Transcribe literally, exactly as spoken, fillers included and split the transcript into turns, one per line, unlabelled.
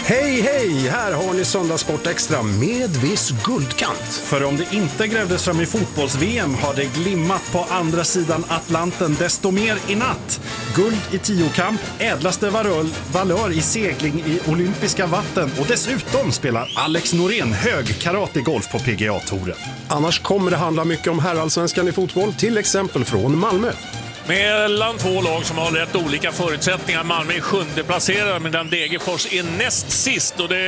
Hej, hej! Här har ni Söndagssport Extra med viss guldkant.
För om det inte grävdes fram i fotbolls-V M har det glimmat på andra sidan Atlanten desto mer i natt. Guld i tiokamp, ädlaste varöl, valör i segling i olympiska vatten och dessutom spelar Alex Norén hög karategolf på P G A-touren.
Annars kommer det handla mycket om herrallsvenskan i fotboll, till exempel från Malmö.
Mellan två lag som har rätt olika förutsättningar. Malmö är sjunde placerade medan Degerfors är näst sist och det